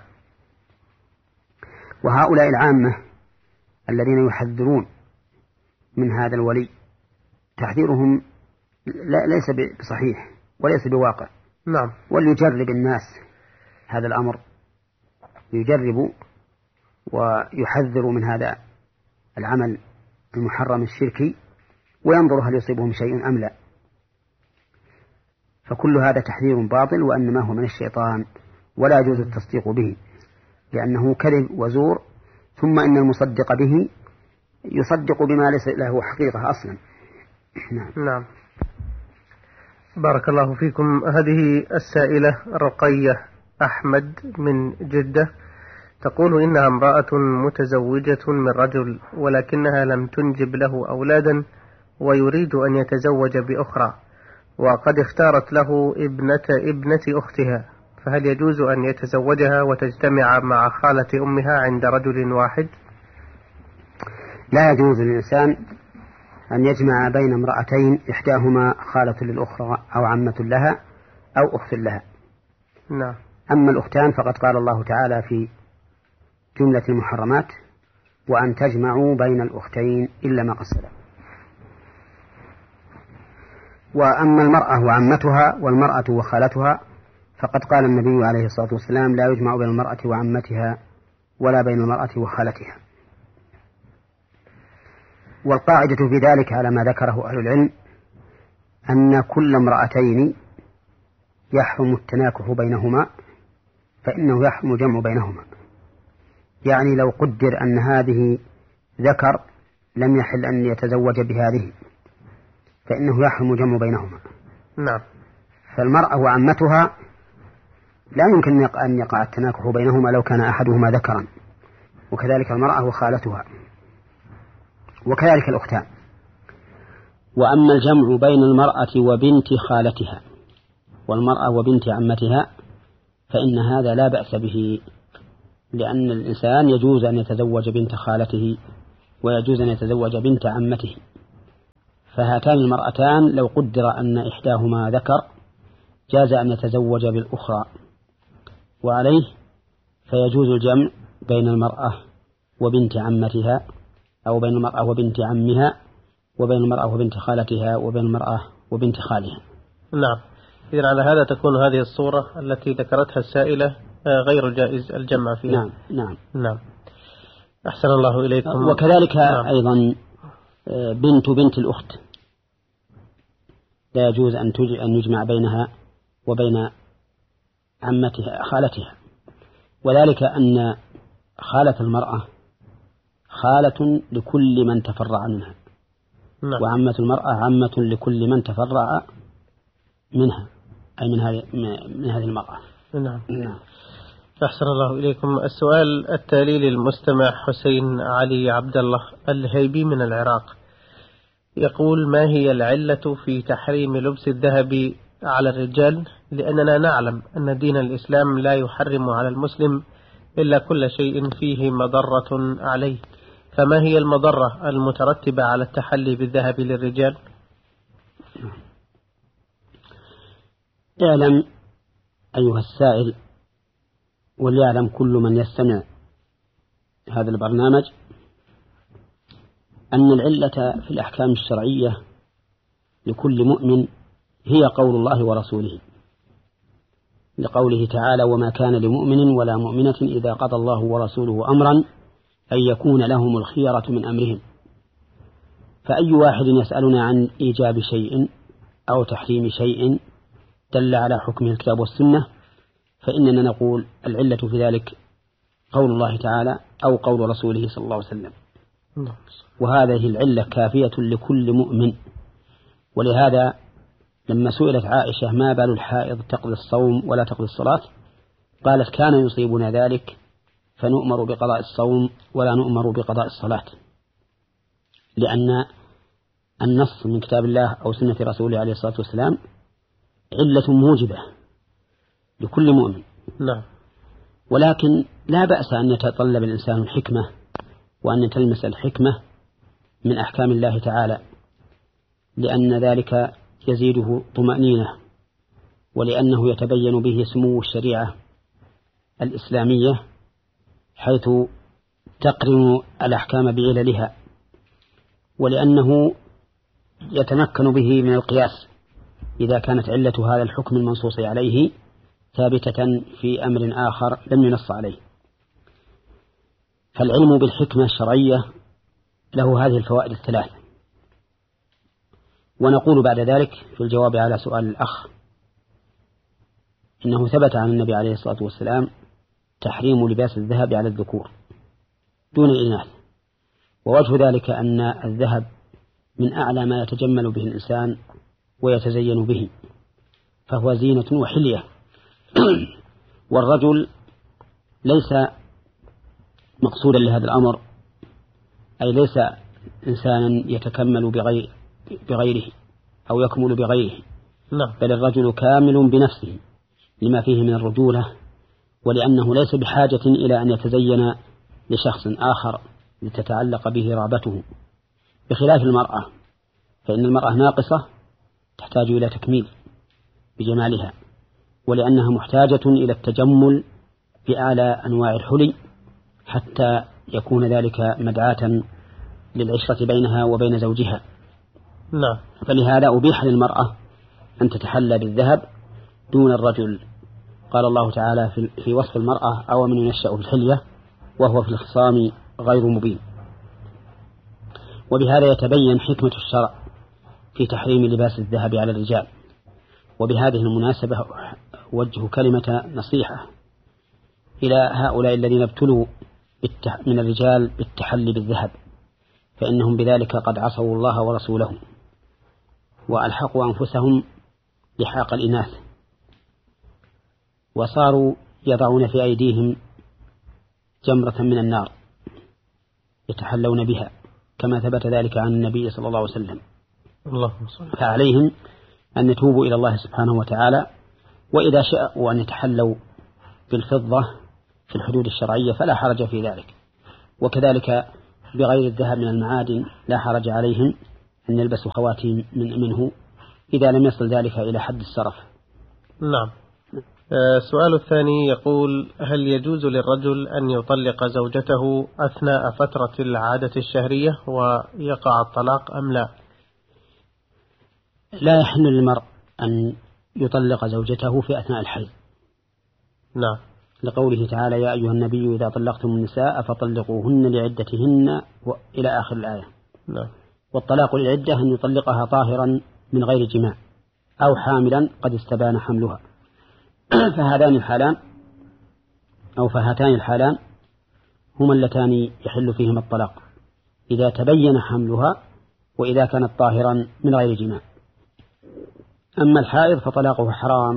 وهؤلاء العامة الذين يحذرون من هذا الولي تحذيرهم ليس بصحيح وليس بواقع. نعم. وليجرب الناس هذا الأمر، يجربوا ويحذروا من هذا العمل المحرم الشركي وينظر هل يصيبهم شيء أم لا. فكل هذا تحذير باطل وأنما هو من الشيطان ولا يجوز التصديق به لأنه كذب وزور، ثم إن المصدق به يصدق بما ليس له حقيقة أصلا. نعم. نعم. بارك الله فيكم. هذه السائلة رقية أحمد من جدة تقول إنها امرأة متزوجة من رجل ولكنها لم تنجب له أولادا ويريد أن يتزوج بأخرى، وقد اختارت له ابنة ابنة أختها، فهل يجوز أن يتزوجها وتجتمع مع خالة أمها عند رجل واحد؟ لا يجوز للإنسان أن يجمع بين امرأتين إحداهما خالة للأخرى أو عمة لها أو أخت لها. نعم. أما الأختان فقد قال الله تعالى في جملة المحرمات: وأن تجمعوا بين الأختين إلا ما قد سلف. وأما المرأة وعمتها والمرأة وخالتها فقد قال النبي عليه الصلاة والسلام: لا يجمع بين المرأة وعمتها ولا بين المرأة وخالتها. والقاعدة في ذلك على ما ذكره أهل العلم أن كل امرأتين يحرم التناكح بينهما فإنه يحرم الجمع بينهما. يعني لو قدر أن هذه ذكر لم يحل أن يتزوج بهذه فإنه يحرم الجمع بينهما. نعم. فالمرأة وعمتها لا يمكن أن يقع التناكح بينهما لو كان أحدهما ذكرا، وكذلك المرأة وخالتها، وكذلك الأختان. وأما الجمع بين المرأة وبنت خالتها والمرأة وبنت عمتها فإن هذا لا بأس به، لأن الإنسان يجوز أن يتزوج بنت خالته ويجوز أن يتزوج بنت عمته، فهاتان المرأتان لو قدر أن إحداهما ذكر جاز أن يتزوج بالأخرى، وعليه فيجوز الجمع بين المرأة وبنت عمتها، أو بين المرأة وبنت عمها، وبين المرأة وبنت خالتها، وبين المرأة وبنت خالها. نعم. إذن على هذا تكون هذه الصورة التي ذكرتها السائلة غير جائز الجمع فيها. نعم نعم نعم. أحسن الله إليكم. وكذلك نعم. أيضا بنت بنت الأخت لا يجوز أن يجمع بينها وبين عمتها خالتها، وذلك أن خالة المرأة خالة لكل من تفرع منها. نعم. وعمة المرأة عمة لكل من تفرع منها، أي من هذه من هذه المرأة. نعم. نعم. أحسن الله إليكم. السؤال التالي للمستمع حسين علي عبد الله الهيبي من العراق، يقول: ما هي العلة في تحريم لبس الذهب على الرجال؟ لأننا نعلم أن دين الإسلام لا يحرم على المسلم إلا كل شيء فيه مضرة عليه، فما هي المضرة المترتبة على التحلي بالذهب للرجال؟ اعلم أيها السائل، وليعلم كل من يستمع هذا البرنامج، أن العلة في الأحكام الشرعية لكل مؤمن هي قول الله ورسوله، لقوله تعالى: وما كان لمؤمن ولا مؤمنة إذا قضى الله ورسوله أمرا أن يكون لهم الخيرة من أمرهم. فأي واحد يسألنا عن إيجاب شيء أو تحريم شيء دل على حكمه الكتاب والسنة، فإننا نقول العلة في ذلك قول الله تعالى أو قول رسوله صلى الله عليه وسلم، وهذه العلة كافية لكل مؤمن. ولهذا لما سئلت عائشة: ما بال الحائض تقضي الصوم ولا تقضي الصلاة؟ قالت: كان يصيبنا ذلك فنؤمر بقضاء الصوم ولا نؤمر بقضاء الصلاة، لأن النص من كتاب الله أو سنة رسوله عليه الصلاة والسلام علة موجبة لكل مؤمن. نعم. ولكن لا بأس أن يتطلب الإنسان الحكمة وأن تلمس الحكمة من أحكام الله تعالى، لأن ذلك يزيده طمأنينة، ولأنه يتبين به سمو الشريعة الإسلامية حيث تقرن الأحكام بعللها، ولأنه يتمكن به من القياس إذا كانت علة هذا الحكم المنصوص عليه ثابتة في أمر آخر لم ينص عليه. فالعلم بالحكمة الشرعية له هذه الفوائد الثلاث. ونقول بعد ذلك في الجواب على سؤال الأخ إنه ثبت عن النبي عليه الصلاة والسلام تحريم لباس الذهب على الذكور دون الإناث، ووجه ذلك أن الذهب من أعلى ما يتجمل به الإنسان ويتزين به، فهو زينة وحلية. والرجل ليس مقصودا لهذا الأمر، أي ليس إنسانا يتكمل بغير بغيره أو يكمل بغيره، بل الرجل كامل بنفسه لما فيه من الرجولة، ولأنه ليس بحاجة إلى أن يتزين لشخص آخر لتتعلق به رغبته، بخلاف المرأة، فإن المرأة ناقصة تحتاج إلى تكميل بجمالها، ولأنها محتاجة إلى التجمل بأعلى أنواع الحلي حتى يكون ذلك مدعاة للعشرة بينها وبين زوجها. نعم. فلهذا أبيح للمرأة أن تتحلى بالذهب دون الرجل. قال الله تعالى في وصف المرأة: أو من ينشأ في الحلية وهو في الخصام غير مبين. وبهذا يتبين حكمة الشرع في تحريم لباس الذهب على الرجال. وبهذه المناسبة أوجه كلمة نصيحة إلى هؤلاء الذين ابتلوا من الرجال بالتحلي بالذهب، فإنهم بذلك قد عصوا الله ورسوله وألحقوا أنفسهم لحاق الإناث، وصاروا يضعون في أيديهم جمرة من النار يتحلون بها، كما ثبت ذلك عن النبي صلى الله عليه وسلم. فعليهم أن يتوبوا إلى الله سبحانه وتعالى، وإذا شاءوا أن يتحلوا بالفضة في الحدود الشرعية فلا حرج في ذلك. وكذلك بغير الذهب من المعادن لا حرج عليهم أن يلبسوا خواتيم من منه إذا لم يصل ذلك إلى حد السرف. نعم. السؤال الثاني يقول: هل يجوز للرجل أن يطلق زوجته أثناء فترة العادة الشهرية ويقع الطلاق أم لا؟ لا يحل للمرء أن يطلق زوجته في أثناء الحيض. نعم. لقوله تعالى: يا أيها النبي إذا طلقتم النساء فطلقوهن لعدتهن إلى آخر الآية. نعم. والطلاق للعدة أن يطلقها طاهرا من غير جماع أو حاملا قد استبان حملها. فهذان الحالان أو فهاتان الحالان هما اللتان يحل فيهما الطلاق إذا تبين حملها وإذا كانت طاهرا من غير جماع. أما الحائض فطلاقه حرام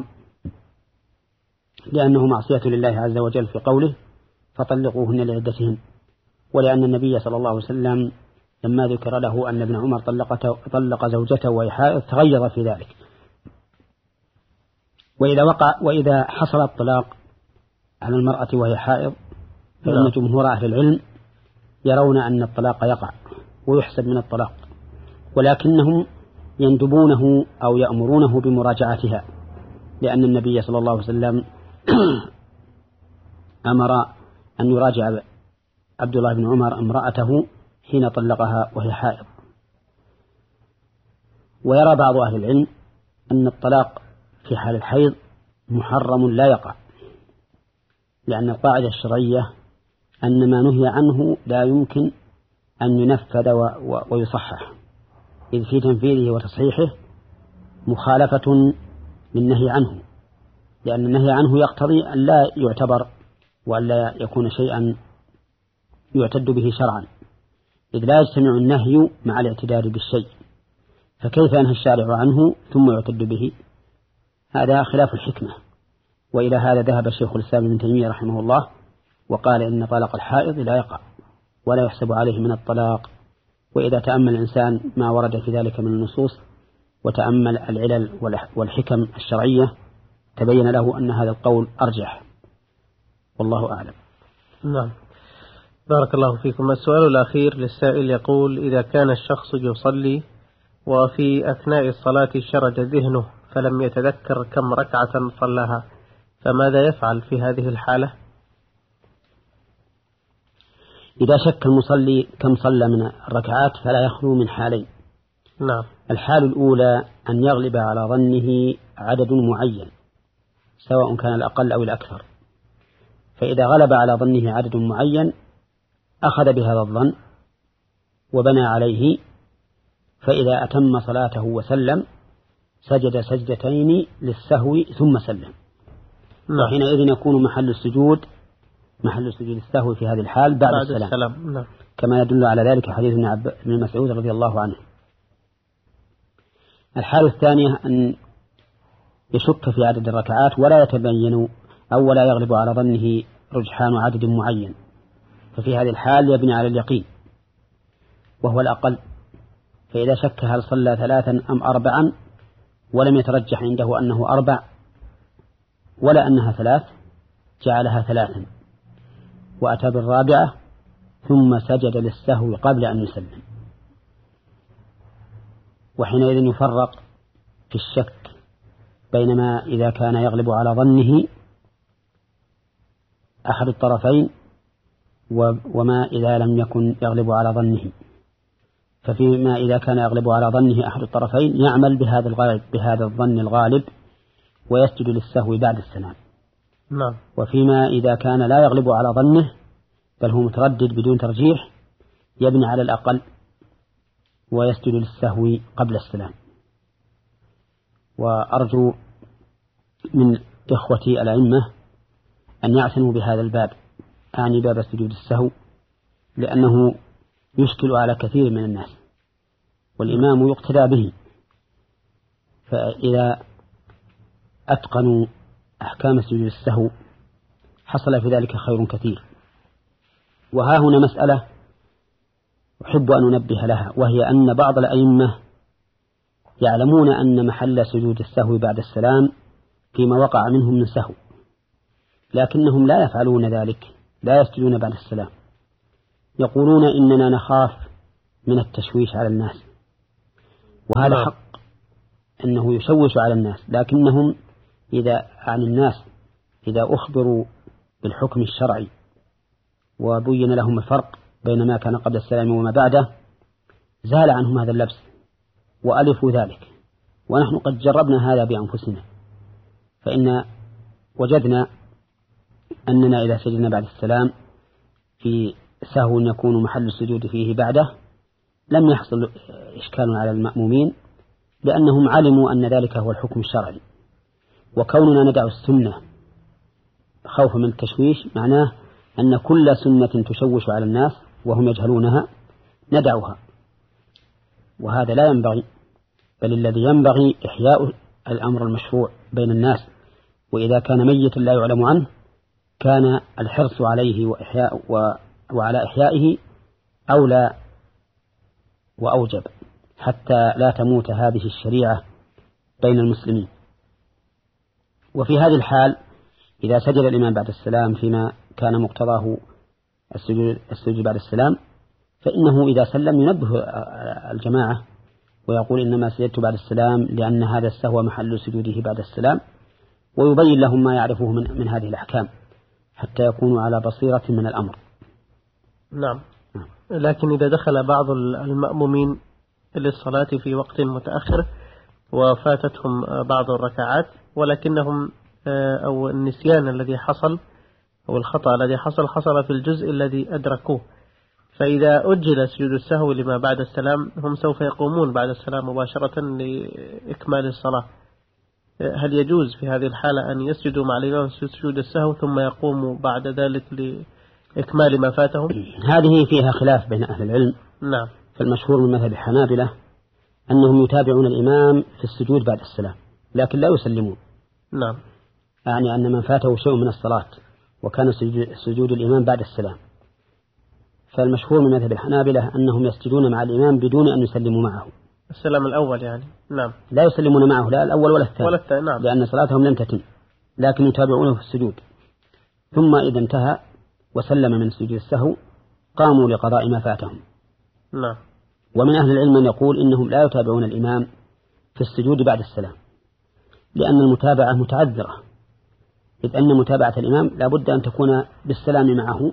لأنه معصية لله عز وجل في قوله: فطلقوهن لعدتهن، ولأن النبي صلى الله عليه وسلم لما ذكر له أن ابن عمر طلق زوجته وهي حائض تغير في ذلك. وإذا وقع وإذا حصل الطلاق على المرأة وهي حائض فإن جمهور أهل العلم يرون أن الطلاق يقع ويحسب من الطلاق، ولكنهم يندبونه أو يأمرونه بمراجعتها، لأن النبي صلى الله عليه وسلم أمر أن يراجع عبد الله بن عمر امرأته حين طلقها وهي حائض. ويرى بعض أهل العلم أن الطلاق في حال الحيض محرم لا يقع، لأن القاعدة الشرعية أن ما نهي عنه لا يمكن أن ينفذ ويصحح، إذ في تنفيذه وتصحيحه مخالفة للنهي عنه، لأن النهي عنه يقتضي أن لا يعتبر وأن لا يكون شيئا يعتد به شرعا، إذ لا يجتمع النهي مع الاعتداد بالشيء، فكيف ينهى الشارع عنه ثم يعتد به؟ هذا خلاف الحكمة. وإلى هذا ذهب الشيخ الإسلام ابن تيمية رحمه الله وقال إن طلاق الحائض لا يقع ولا يحسب عليه من الطلاق. وإذا تأمل الإنسان ما ورد في ذلك من النصوص وتأمل العلل والحكم الشرعية تبين له أن هذا القول أرجح، والله أعلم. نعم، بارك الله فيكم. السؤال الأخير للسائل يقول: إذا كان الشخص يصلي وفي أثناء الصلاة شرد ذهنه فلم يتذكر كم ركعة صلاها، فماذا يفعل في هذه الحالة؟ إذا شك المصلي كم صلى من الركعات فلا يخلو من حالين. نعم. الحال الأولى أن يغلب على ظنه عدد معين سواء كان الأقل أو الأكثر، فإذا غلب على ظنه عدد معين أخذ بهذا الظن وبنى عليه، فإذا أتم صلاته وسلم سجد سجدتين للسهو ثم سلم. نعم. وحينئذ يكون محل السجود محل سجود السهو في هذه الحال بعد, بعد السلام, السلام. نعم. كما يدل على ذلك حديث ابن مسعود رضي الله عنه. الحالة الثانية أن يشك في عدد الركعات ولا يتبين أو ولا يغلب على ظنه رجحان عدد معين، ففي هذه الحال يبني على اليقين وهو الأقل، فإذا شك هل صلى ثلاثا أم أربعا ولم يترجح عنده أنه أربع ولا أنها ثلاث جعلها ثلاثا وأتى بالرابعة ثم سجد للسهو قبل أن يسلم، وحينئذ يفرق في الشك بينما إذا كان يغلب على ظنه أحد الطرفين وما إذا لم يكن يغلب على ظنه. ففيما إذا كان يغلب على ظنه أحد الطرفين يعمل بهذا الغالب بهذا الظن الغالب ويسجد للسهو بعد السلام. نعم. وفيما إذا كان لا يغلب على ظنه بل هو متردد بدون ترجيح يبني على الأقل ويسجد للسهو قبل السلام. وأرجو من إخوتي الأئمة أن يعتنوا بهذا الباب، أعني باب سجود السهو، لأنه يشكل على كثير من الناس والإمام يقتدى به، فإذا أتقنوا أحكام سجود السهو حصل في ذلك خير كثير. وها هنا مسألة أحب أن أنبه لها، وهي أن بعض الأئمة يعلمون أن محل سجود السهو بعد السلام فيما وقع منهم من سهو، لكنهم لا يفعلون ذلك، لا يسجدون بعد السلام، يقولون إننا نخاف من التشويش على الناس، وهذا حق أنه يشوش على الناس، لكنهم إذا عن الناس إذا أخبروا بالحكم الشرعي وبين لهم الفرق بين ما كان قبل السلام وما بعده زال عنهم هذا اللبس وألفوا ذلك. ونحن قد جربنا هذا بأنفسنا، فإن وجدنا أننا إذا سجدنا بعد السلام في سهو يكون محل السجود فيه بعده لم يحصل إشكال على المأمومين، لأنهم علموا أن ذلك هو الحكم الشرعي. وكوننا ندع السنة خوفا من التشويش معناه أن كل سنة تشوش على الناس وهم يجهلونها ندعها، وهذا لا ينبغي، بل الذي ينبغي إحياء الأمر المشروع بين الناس، وإذا كان ميتا لا يعلم عنه كان الحرص عليه وإحياء و... وعلى إحيائه أولى وأوجب، حتى لا تموت هذه الشريعة بين المسلمين. وفي هذه الحال إذا سجد الإمام بعد السلام فيما كان مقتضاه السجود, السجود بعد السلام، فإنه إذا سلم ينبه الجماعة ويقول إنما سجدت بعد السلام لأن هذا السهو محل سجوده بعد السلام، ويبين لهم ما يعرفه من, من هذه الأحكام حتى يكونوا على بصيرة من الأمر. نعم. لكن إذا دخل بعض المأمومين للصلاة في وقت متأخر وفاتتهم بعض الركعات، ولكنهم أو النسيان الذي حصل أو الخطأ الذي حصل حصل في الجزء الذي أدركوه، فإذا أجل سجود السهو لما بعد السلام هم سوف يقومون بعد السلام مباشرة لإكمال الصلاة، هل يجوز في هذه الحالة أن يسجدوا مع الإمام سجود السهو ثم يقوموا بعد ذلك لإكمال ما فاتهم؟ هذه فيها خلاف بين أهل العلم. نعم. فالمشهور من مذهب الحنابلة أنهم يتابعون الإمام في السجود بعد السلام لكن لا يسلمون. نعم. يعني أن من فاته شيء من الصلاة وكان سجود الإمام بعد السلام، فالمشهور من مذهب الحنابلة أنهم يسجدون مع الإمام بدون أن يسلموا معه. السلام الأول يعني. نعم. لا يسلمون معه لا الأول ولا الثاني، ولا الثاني. نعم. لأن صلاتهم لم تتم، لكن يتابعونه في السجود، ثم إذا انتهى وسلم من سجود السهو قاموا لقضاء ما فاتهم. نعم. ومن أهل العلم من يقول إنهم لا يتابعون الإمام في السجود بعد السلام، لأن المتابعة متعذرة، إذ أن متابعة الإمام لا بد أن تكون بالسلام معه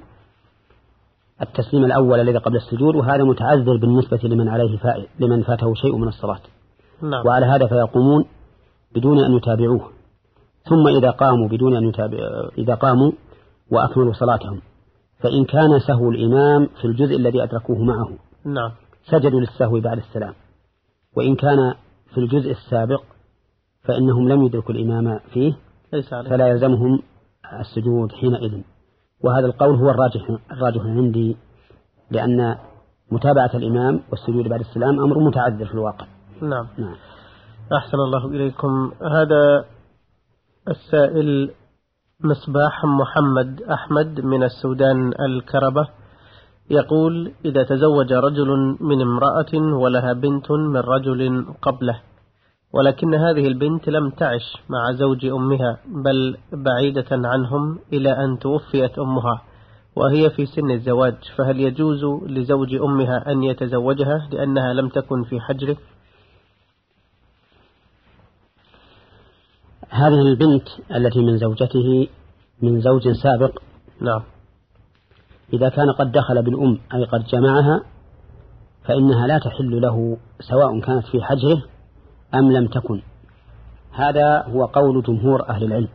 التسليم الأول الذي قبل السجود، وهذا متعذر بالنسبة لمن عليه فائد لمن فاته شيء من الصلاة. نعم. وعلى هذا فيقومون بدون أن يتابعوه، ثم إذا قاموا بدون أن يتابع إذا قاموا وأكملوا صلاتهم، فإن كان سهو الإمام في الجزء الذي أدركوه معه نعم سجدوا للسهو بعد السلام، وإن كان في الجزء السابق فإنهم لم يدركوا الإمام فيه فلا يلزمهم السجود حينئذ. وهذا القول هو الراجح الراجح عندي، لأن متابعة الإمام والسجود بعد السلام أمر متعذر في الواقع. نعم. نعم. أحسن الله إليكم. هذا السائل مصباح محمد أحمد من السودان الكربة يقول: إذا تزوج رجل من امرأة ولها بنت من رجل قبله، ولكن هذه البنت لم تعش مع زوج أمها بل بعيدة عنهم إلى أن توفيت أمها وهي في سن الزواج، فهل يجوز لزوج أمها أن يتزوجها لأنها لم تكن في حجره؟ هذه البنت التي من زوجته من زوج سابق، نعم، إذا كان قد دخل بالأم أي قد جمعها فإنها لا تحل له سواء كانت في حجره أم لم تكن. هذا هو قول جمهور أهل العلم،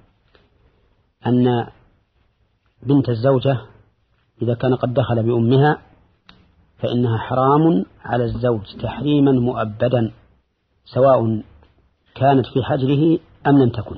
أن بنت الزوجة إذا كان قد دخل بأمها فإنها حرام على الزوج تحريما مؤبدا سواء كانت في حجره أم لم تكن.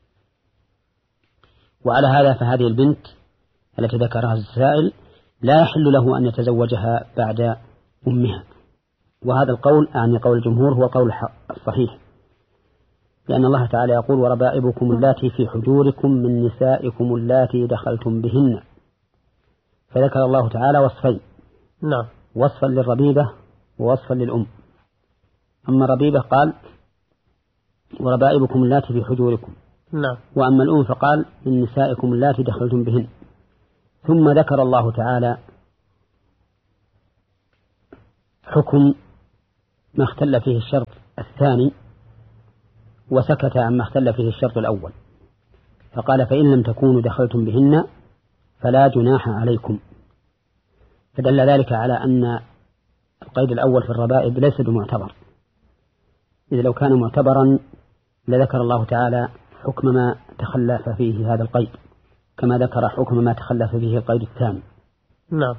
وعلى هذا فهذه البنت التي ذكرها السائل لا يحل له أن يتزوجها بعد أمها، وهذا القول يعني قول الجمهور هو قول الصحيح، لأن الله تعالى يقول: وربائبكم اللاتي في حجوركم من نسائكم اللاتي دخلتم بهن، فذكر الله تعالى وصفين، نعم، وصفا للربيبة ووصفا للأم. أما الربيبة قال: وربائبكم اللاتي في حجوركم، نعم. وأما الأم فقال من نسائكم اللاتي دخلتم بهن. ثم ذكر الله تعالى حكم ما اختل فيه الشرط الثاني وسكت عما اختل فيه الشرط الأول، فقال فإن لم تكونوا دخلتم بهن فلا جناح عليكم. فدل ذلك على أن القيد الأول في الربائب ليس بمعتبر، إذا لو كان معتبرا لذكر الله تعالى حكم ما تخلف فيه هذا القيد كما ذكر حكم ما تخلف فيه القيد الثاني. نعم.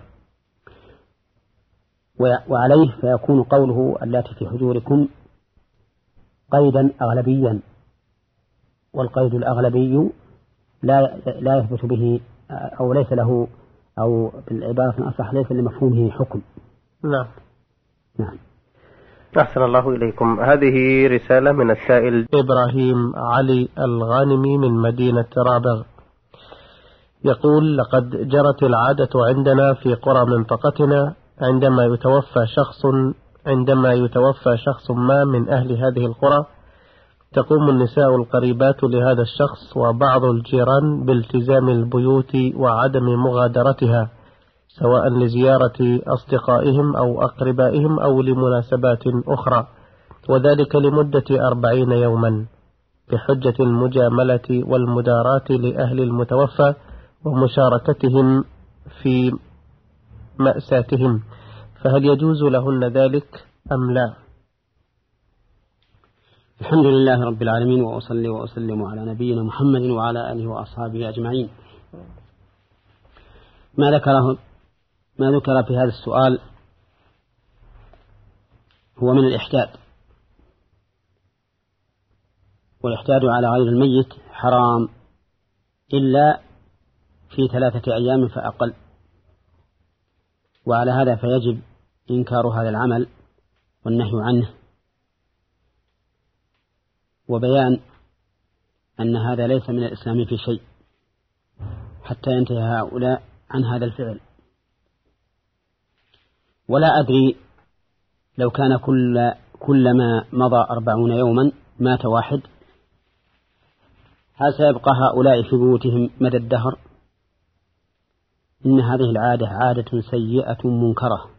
وعليه فيكون قوله اللاتي في حجوركم قيدا أغلبيا، والقيد الأغلبي لا لا يثبت به أو ليس له، أو بالعبارة أصح ليس لمفهومه حكم. نعم. نعم. أحسن الله إليكم. هذه رسالة من السائل إبراهيم علي الغانمي من مدينة رابغ، يقول لقد جرت العادة عندنا في قرى منطقتنا عندما يتوفى شخص عندما يتوفى شخص ما من أهل هذه القرى تقوم النساء القريبات لهذا الشخص وبعض الجيران بالتزام البيوت وعدم مغادرتها سواء لزيارة أصدقائهم أو أقربائهم أو لمناسبات أخرى، وذلك لمدة أربعين يوما بحجة المجاملة والمداراة لأهل المتوفى ومشاركتهم في مأساتهم، فهل يجوز لهن ذلك أم لا؟ الحمد لله رب العالمين، وأصلي وأسلم على نبينا محمد وعلى آله وأصحابه أجمعين. ما ذكره ما ذكر في هذا السؤال هو من الإحداد، والإحداد على غير الميت حرام إلا في ثلاثة أيام فأقل، وعلى هذا فيجب إنكار هذا العمل والنهي عنه، وبيان أن هذا ليس من الإسلام في شيء حتى ينتهي هؤلاء عن هذا الفعل. ولا أدري لو كان كل كلما مضى أربعون يوما مات واحد هل سيبقى هؤلاء في بيوتهم مدى الدهر؟ إن هذه العادة عادة سيئة منكرة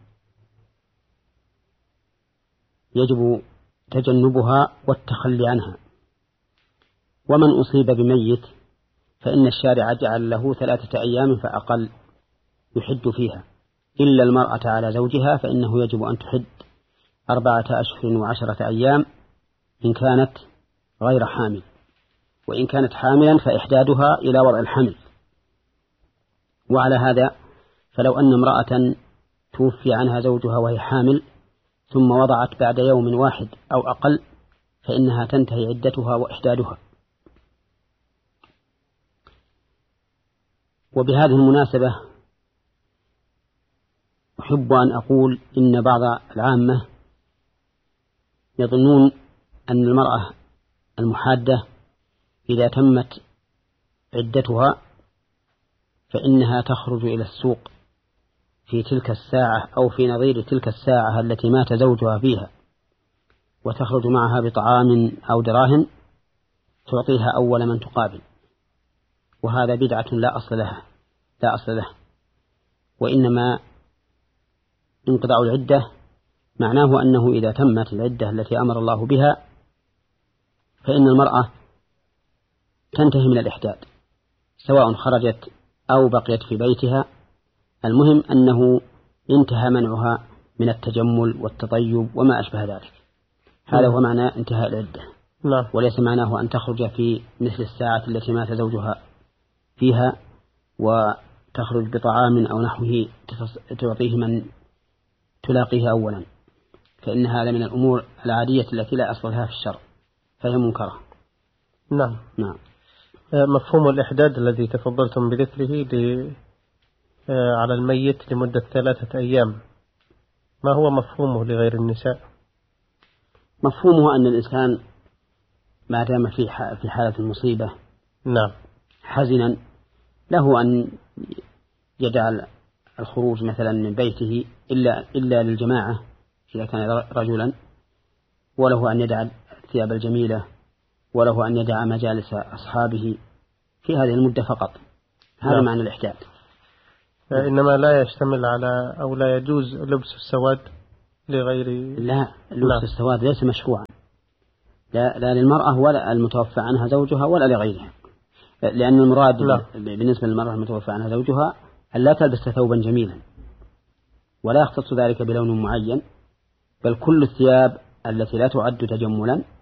يجب تجنبها والتخلي عنها. ومن أصيب بميت فإن الشارع جعل له ثلاثة أيام فأقل يحد فيها، إلا المرأة على زوجها فإنه يجب أن تحد أربعة أشهر وعشرة أيام إن كانت غير حامل، وإن كانت حاملا فإحدادها إلى وضع الحمل. وعلى هذا فلو أن امرأة توفي عنها زوجها وهي حامل ثم وضعت بعد يوم واحد أو أقل فإنها تنتهي عدتها وإحدادها. وبهذه المناسبة أحب أن أقول إن بعض العامة يظنون أن المرأة المحادة إذا تمت عدتها فإنها تخرج إلى السوق في تلك الساعة أو في نظير تلك الساعة التي مات زوجها فيها، وتخرج معها بطعام أو دراهم تعطيها أول من تقابل، وهذا بدعة لا أصل لها لا أصل له. وإنما انقضاء العدة معناه أنه إذا تمت العدة التي أمر الله بها فإن المرأة تنتهي من الإحداد سواء خرجت أو بقيت في بيتها، المهم أنه انتهى منعها من التجمل والتطيب وما أشبه ذلك. هذا هو معنى انتهاء العدة، وليس معناه أن تخرج في مثل الساعة التي مات زوجها فيها وتخرج بطعام أو نحوه تعطيه من تلاقيه أولا، فإن هذا من الأمور العادية التي لا أصل لها في الشرع فهي منكرة. نعم. نعم. مفهوم الإحداد الذي تفضلتم بذكره على الميت لمدة ثلاثة أيام، ما هو مفهومه لغير النساء؟ مفهومه أن الإنسان ما دام في في حالة المصيبة نعم حزنا له أن يجعل الخروج مثلا من بيته إلا إلا للجماعة إذا كان رجلا، وله أن يدع الثياب الجميلة وله أن يدع مجالس أصحابه في هذه المدة فقط. هذا نعم. معنى الاحتياط. إنما لا يشتمل على أو لا يجوز لبس السواد لغير. لا، لبس السواد ليس مشروعا، لا, لا للمرأة ولا المتوفى عنها زوجها ولا لغيرها، لأن المراد لا. بالنسبة للمرأة المتوفى عنها زوجها أن لا تلبس ثوبا جميلا، ولا يختص ذلك بلون معين، بل كل الثياب التي لا تعد تجملا